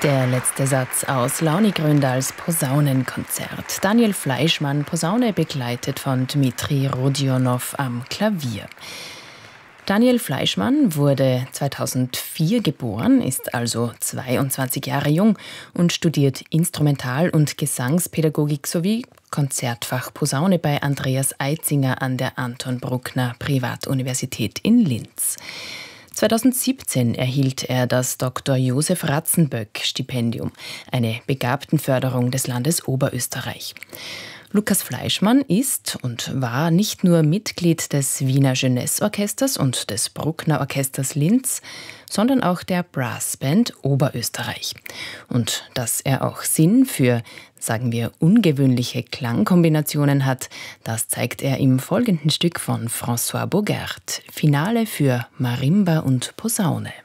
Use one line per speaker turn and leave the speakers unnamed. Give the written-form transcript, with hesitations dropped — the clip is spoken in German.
Der letzte Satz aus Launi Gröndals Posaunenkonzert. Daniel Fleischmann, Posaune, begleitet von Dmitri Rodionow am Klavier. Daniel Fleischmann wurde 2004 geboren, ist also 22 Jahre jung und studiert Instrumental- und Gesangspädagogik sowie Konzertfach Posaune bei Andreas Eitzinger an der Anton Bruckner Privatuniversität in Linz. 2017 erhielt er das Dr. Josef Ratzenböck-Stipendium, eine Begabtenförderung des Landes Oberösterreich. Lukas Fleischmann ist und war nicht nur Mitglied des Wiener Jeunesse-Orchesters und des Bruckner Orchesters Linz, sondern auch der Brassband Oberösterreich. Und dass er auch Sinn für, sagen wir, ungewöhnliche Klangkombinationen hat, das zeigt er im folgenden Stück von François Bogert, Finale für Marimba und Posaune.